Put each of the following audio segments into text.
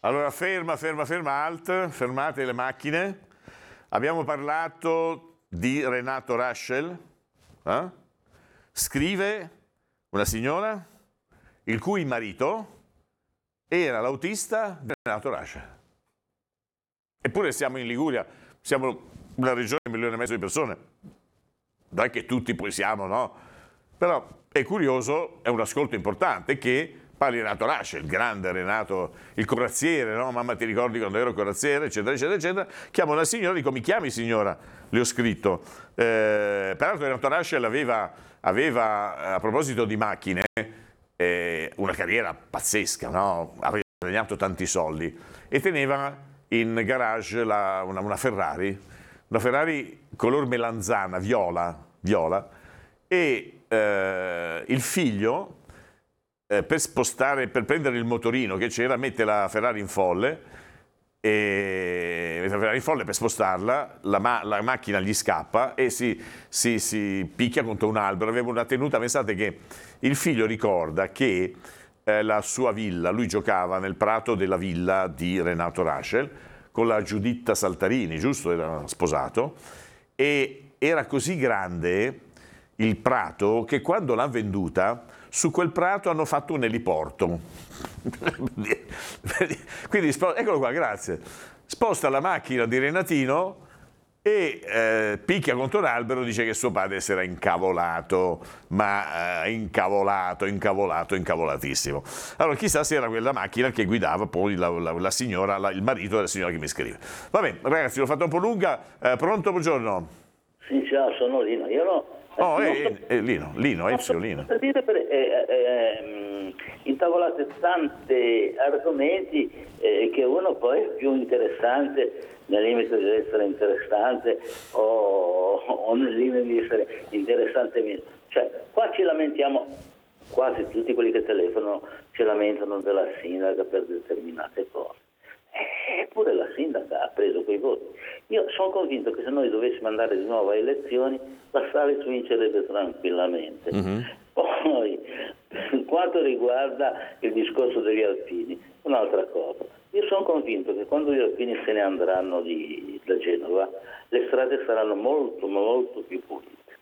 Allora ferma, halt, fermate le macchine. Abbiamo parlato di Renato Rascel. Scrive una signora il cui marito era l'autista di Renato Rascel. Eppure siamo in Liguria, siamo una regione di 1,5 milioni di persone. Non è che tutti poi siamo, no? Però è curioso, è un ascolto importante che parli di Renato Rascel, il grande Renato, il corazziere, no? Mamma ti ricordi quando ero corazziere, eccetera, eccetera, eccetera. Chiamo una signora, dico mi chiami signora? Le ho scritto. Peraltro Renato Rascel aveva, a proposito di macchine, una carriera pazzesca, no? Aveva guadagnato tanti soldi e teneva in garage una Ferrari color melanzana, viola, e il figlio per prendere il motorino che c'era mette la Ferrari in folle per spostarla, la macchina gli scappa e si picchia contro un albero. Aveva una tenuta, pensate che il figlio ricorda che la sua villa, lui giocava nel prato della villa di Renato Rascel con la Giuditta Saltarini, giusto? Era sposato, e era così grande il prato che quando l'ha venduta, su quel prato hanno fatto un eliporto. Quindi, eccolo qua, grazie. Sposta la macchina di Renatino e picchia contro l'albero, dice che suo padre si era incavolato, ma incavolatissimo. Allora chissà se era quella macchina che guidava poi la signora, il marito della signora che mi scrive. Va bene, ragazzi, l'ho fatta un po' lunga. Pronto, buongiorno? Sì, ciao, sono Lino. Io no. Lino, Ezio Lino. Per dire, intavolate tanti argomenti che uno poi è più interessante, nel limite di essere interessante o nel limite di essere interessante meno. Cioè, qua ci lamentiamo, quasi tutti quelli che telefonano si lamentano della sindaca per determinate cose. Eppure la sindaca ha preso quei voti. Io sono convinto che se noi dovessimo andare di nuovo a elezioni, la Salis vincerebbe tranquillamente. Poi, per quanto riguarda il discorso degli alpini, un'altra cosa. Io sono convinto che quando gli alpini se ne andranno da Genova, le strade saranno molto, molto più pulite.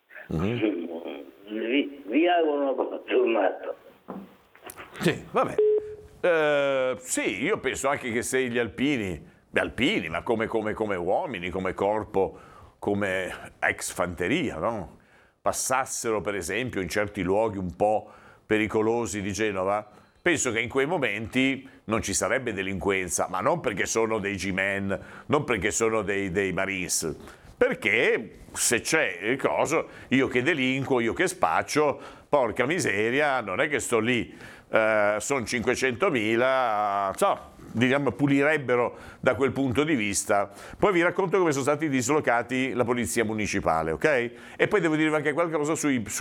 Vi auguro una buona giornata. Sì, vabbè. Sì, io penso anche che se gli alpini, ma come uomini, come corpo, come ex fanteria, no? Passassero per esempio in certi luoghi un po' pericolosi di Genova, penso che in quei momenti non ci sarebbe delinquenza, ma non perché sono dei G-Men, non perché sono dei Marines, perché se c'è il coso, io che delinquo, io che spaccio, porca miseria, non è che sto lì. Sono 500.000, diciamo, pulirebbero da quel punto di vista. Poi vi racconto come sono stati dislocati la polizia municipale, ok? E poi devo dirvi anche qualcosa sui